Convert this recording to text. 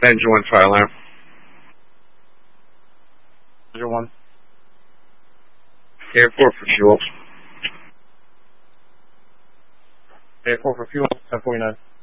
Engine 1 fire alarm. Engine 1. Airport for fuel. Airport for fuel, 1049.